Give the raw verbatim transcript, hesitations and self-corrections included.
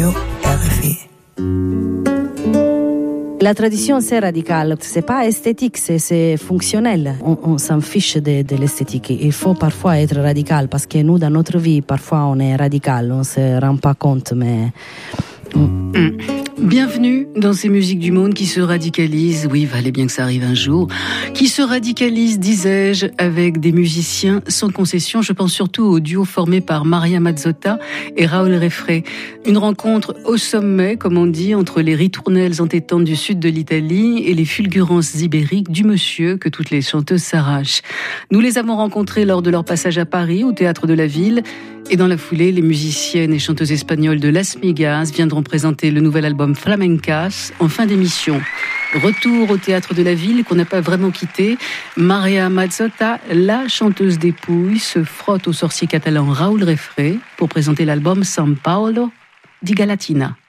R F I. La tradition, c'est radical. C'est pas esthétique, c'est, c'est fonctionnel. On, on s'en fiche de, de l'esthétique. Il faut parfois être radical parce que nous, dans notre vie, parfois, on est radical. On se rend pas compte, mais... Mmh. Bienvenue dans ces musiques du monde qui se radicalisent, oui, valait bien que ça arrive un jour, qui se radicalisent, disais-je, avec des musiciens sans concession. Je pense surtout au duo formé par Maria Mazzotta et Raoul Refré. Une rencontre au sommet, comme on dit, entre les ritournelles entêtantes du sud de l'Italie et les fulgurances ibériques du monsieur que toutes les chanteuses s'arrachent. Nous les avons rencontrés lors de leur passage à Paris, au Théâtre de la Ville, et dans la foulée, les musiciennes et chanteuses espagnoles de Las Migas viendront présenter le nouvel album Flamencas en fin d'émission. Retour au Théâtre de la Ville qu'on n'a pas vraiment quitté. Maria Mazzotta, la chanteuse des Pouilles, se frotte au sorcier catalan Raoul Refré pour présenter l'album San Paolo di Galatina.